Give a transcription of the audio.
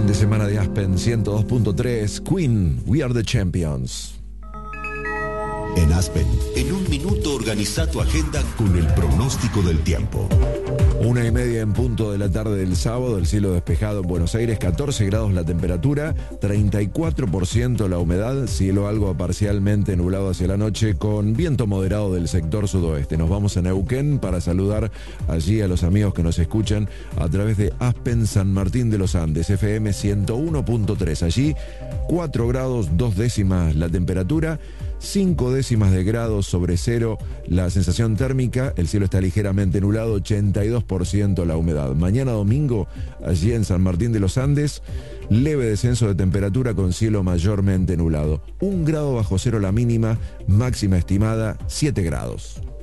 Fin de semana de Aspen 102.3, Queen, We Are the Champions. En Aspen, en un minuto organiza tu agenda con el pronóstico del tiempo. 1:30 en punto de la tarde del sábado, el cielo despejado en Buenos Aires, 14 grados la temperatura, 34% la humedad, cielo algo parcialmente nublado hacia la noche con viento moderado del sector sudoeste. Nos vamos a Neuquén para saludar allí a los amigos que nos escuchan a través de Aspen San Martín de los Andes, FM 101.3. Allí 4 grados 2 décimas la temperatura, 5 décimas de grados sobre cero la sensación térmica, el cielo está ligeramente nublado, 82% la humedad. Mañana domingo, allí en San Martín de los Andes, leve descenso de temperatura con cielo mayormente nublado. 1 grado bajo cero la mínima, máxima estimada 7 grados.